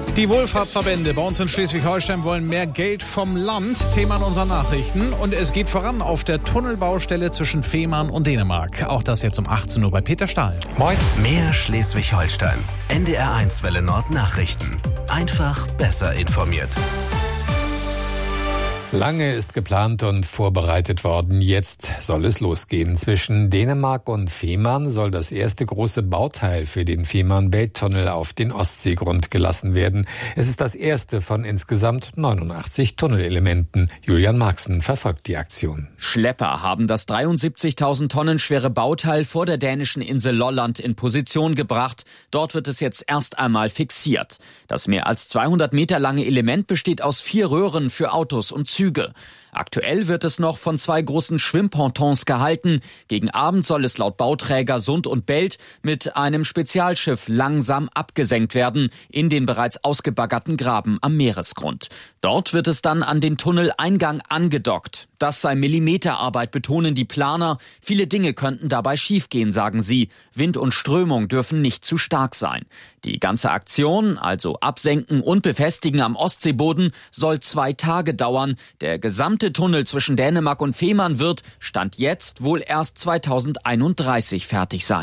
Die Wohlfahrtsverbände bei uns in Schleswig-Holstein wollen mehr Geld vom Land. Thema in unseren Nachrichten. Und es geht voran auf der Tunnelbaustelle zwischen Fehmarn und Dänemark. Auch das jetzt um 18 Uhr bei Peter Stahl. Moin. Mehr Schleswig-Holstein. NDR1 Welle Nord Nachrichten. Einfach besser informiert. Lange ist geplant und vorbereitet worden. Jetzt soll es losgehen. Zwischen Dänemark und Fehmarn soll das erste große Bauteil für den Fehmarn-Belt-Tunnel auf den Ostseegrund gelassen werden. Es ist das erste von insgesamt 89 Tunnelelementen. Julian Marxen verfolgt die Aktion. Schlepper haben das 73.000 Tonnen schwere Bauteil vor der dänischen Insel Lolland in Position gebracht. Dort wird es jetzt erst einmal fixiert. Das mehr als 200 Meter lange Element besteht aus 4 Röhren für Autos und Züge. Aktuell wird es noch von 2 großen Schwimmpontons gehalten. Gegen Abend soll es laut Bauträger Sund und Belt mit einem Spezialschiff langsam abgesenkt werden in den bereits ausgebaggerten Graben am Meeresgrund. Dort wird es dann an den Tunneleingang angedockt. Das sei Millimeterarbeit, betonen die Planer. Viele Dinge könnten dabei schiefgehen, sagen sie. Wind und Strömung dürfen nicht zu stark sein. Die ganze Aktion, also Absenken und Befestigen am Ostseeboden, soll 2 Tage dauern. Der gesamte Tunnel zwischen Dänemark und Fehmarn wird, Stand jetzt, wohl erst 2031 fertig sein.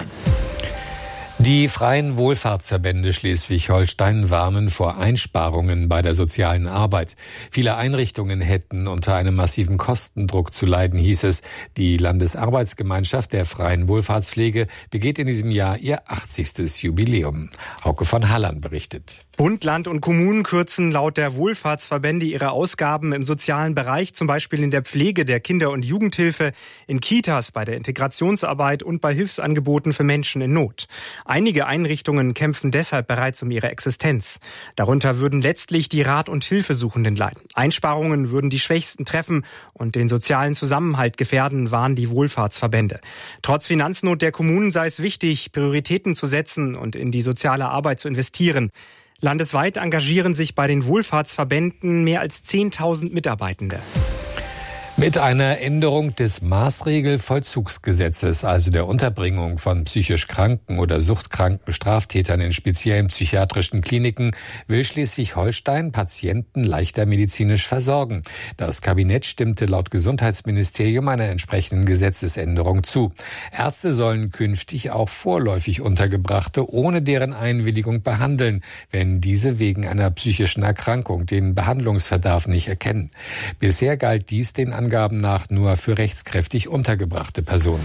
Die freien Wohlfahrtsverbände Schleswig-Holstein warnen vor Einsparungen bei der sozialen Arbeit. Viele Einrichtungen hätten unter einem massiven Kostendruck zu leiden, hieß es. Die Landesarbeitsgemeinschaft der freien Wohlfahrtspflege begeht in diesem Jahr ihr 80. Jubiläum. Hauke von Halland berichtet. Bund, Land und Kommunen kürzen laut der Wohlfahrtsverbände ihre Ausgaben im sozialen Bereich, zum Beispiel in der Pflege, der Kinder- und Jugendhilfe, in Kitas, bei der Integrationsarbeit und bei Hilfsangeboten für Menschen in Not. Einige Einrichtungen kämpfen deshalb bereits um ihre Existenz. Darunter würden letztlich die Rat- und Hilfesuchenden leiden. Einsparungen würden die Schwächsten treffen und den sozialen Zusammenhalt gefährden, warnen die Wohlfahrtsverbände. Trotz Finanznot der Kommunen sei es wichtig, Prioritäten zu setzen und in die soziale Arbeit zu investieren. Landesweit engagieren sich bei den Wohlfahrtsverbänden mehr als 10.000 Mitarbeitende. Mit einer Änderung des Maßregelvollzugsgesetzes, also der Unterbringung von psychisch kranken oder suchtkranken Straftätern in speziellen psychiatrischen Kliniken, will Schleswig-Holstein Patienten leichter medizinisch versorgen. Das Kabinett stimmte laut Gesundheitsministerium einer entsprechenden Gesetzesänderung zu. Ärzte sollen künftig auch vorläufig Untergebrachte ohne deren Einwilligung behandeln, wenn diese wegen einer psychischen Erkrankung den Behandlungsverdarf nicht erkennen. Bisher galt dies den Angaben nach nur für rechtskräftig untergebrachte Personen.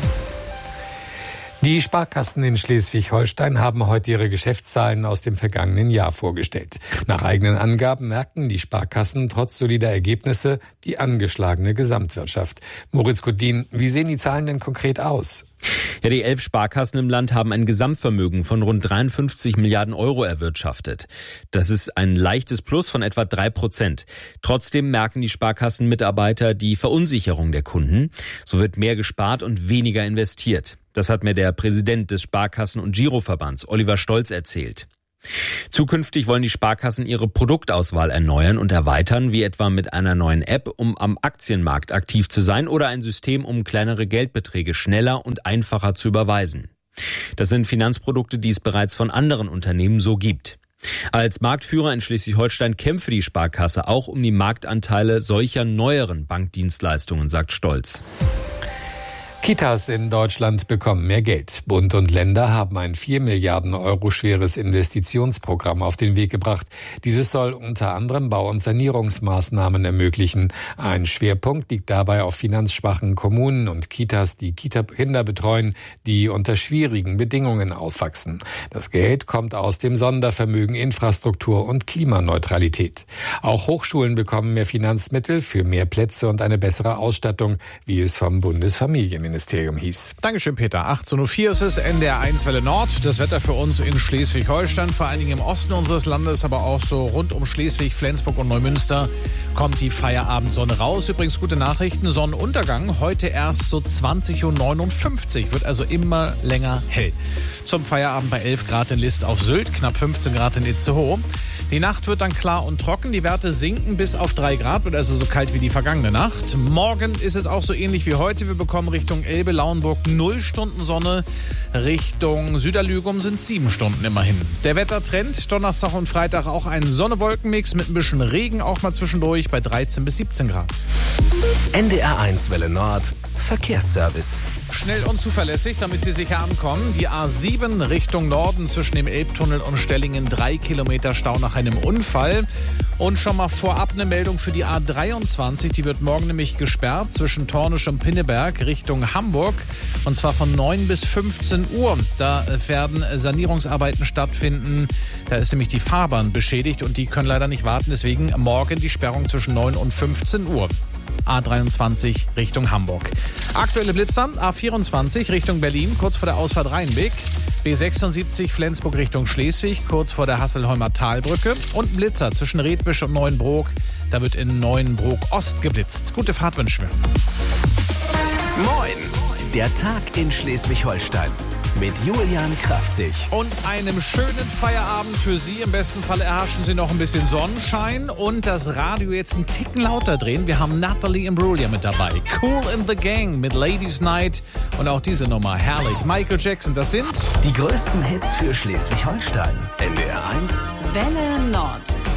Die Sparkassen in Schleswig-Holstein haben heute ihre Geschäftszahlen aus dem vergangenen Jahr vorgestellt. Nach eigenen Angaben merken die Sparkassen trotz solider Ergebnisse die angeschlagene Gesamtwirtschaft. Moritz Kodin, wie sehen die Zahlen denn konkret aus? Ja, die 11 Sparkassen im Land haben ein Gesamtvermögen von rund 53 Milliarden Euro erwirtschaftet. Das ist ein leichtes Plus von etwa 3%. Trotzdem merken die Sparkassenmitarbeiter die Verunsicherung der Kunden. So wird mehr gespart und weniger investiert. Das hat mir der Präsident des Sparkassen- und Giroverbands, Oliver Stolz, erzählt. Zukünftig wollen die Sparkassen ihre Produktauswahl erneuern und erweitern, wie etwa mit einer neuen App, um am Aktienmarkt aktiv zu sein, oder ein System, um kleinere Geldbeträge schneller und einfacher zu überweisen. Das sind Finanzprodukte, die es bereits von anderen Unternehmen so gibt. Als Marktführer in Schleswig-Holstein kämpfe die Sparkasse auch um die Marktanteile solcher neueren Bankdienstleistungen, sagt Stolz. Kitas in Deutschland bekommen mehr Geld. Bund und Länder haben ein 4 Milliarden Euro schweres Investitionsprogramm auf den Weg gebracht. Dieses soll unter anderem Bau- und Sanierungsmaßnahmen ermöglichen. Ein Schwerpunkt liegt dabei auf finanzschwachen Kommunen und Kitas, die Kinder betreuen, die unter schwierigen Bedingungen aufwachsen. Das Geld kommt aus dem Sondervermögen Infrastruktur und Klimaneutralität. Auch Hochschulen bekommen mehr Finanzmittel für mehr Plätze und eine bessere Ausstattung, wie es vom Bundesfamilienministerium hieß. Dankeschön, Peter. 18.04 Uhr ist es, NDR1 Welle Nord. Das Wetter für uns in Schleswig-Holstein, vor allen Dingen im Osten unseres Landes, aber auch so rund um Schleswig, Flensburg und Neumünster kommt die Feierabendsonne raus. Übrigens gute Nachrichten, Sonnenuntergang heute erst so 20.59 Uhr, wird also immer länger hell. Zum Feierabend bei 11 Grad in List auf Sylt, knapp 15 Grad in Itzehoe. Die Nacht wird dann klar und trocken, die Werte sinken bis auf 3 Grad, wird also so kalt wie die vergangene Nacht. Morgen ist es auch so ähnlich wie heute, wir bekommen Richtung Richtung Elbe-Lauenburg 0 Stunden Sonne. Richtung Süderlügum sind 7 Stunden immerhin. Der Wettertrend, Donnerstag und Freitag auch ein Sonne-Wolken-Mix mit ein bisschen Regen auch mal zwischendurch bei 13 bis 17 Grad. NDR1 Welle Nord, Verkehrsservice. Schnell und zuverlässig, damit Sie sicher ankommen. Die A7 Richtung Norden zwischen dem Elbtunnel und Stellingen 3 Kilometer Stau nach einem Unfall. Und schon mal vorab eine Meldung für die A23. Die wird morgen nämlich gesperrt zwischen Tornisch und Pinneberg Richtung Hamburg. Und zwar von 9 bis 15 Uhr. Da werden Sanierungsarbeiten stattfinden. Da ist nämlich die Fahrbahn beschädigt und die können leider nicht warten. Deswegen morgen die Sperrung zwischen 9 und 15 Uhr. A23 Richtung Hamburg. Aktuelle Blitzer, A24 Richtung Berlin, kurz vor der Ausfahrt Rheinweg. B76 Flensburg Richtung Schleswig, kurz vor der Hasselholmer Talbrücke. Und Blitzer zwischen Redwisch und Neuenbrook. Da wird in Neuenbrook Ost geblitzt. Gute Fahrt wünschen wir. Moin, der Tag in Schleswig-Holstein. Mit Julian Kraftzig. Und einem schönen Feierabend für Sie. Im besten Fall erhaschen Sie noch ein bisschen Sonnenschein und das Radio jetzt einen Ticken lauter drehen. Wir haben Natalie Imbruglia mit dabei. Cool in the Gang mit Ladies Night. Und auch diese Nummer, herrlich. Michael Jackson, das sind die größten Hits für Schleswig-Holstein. NDR1 Welle Nord.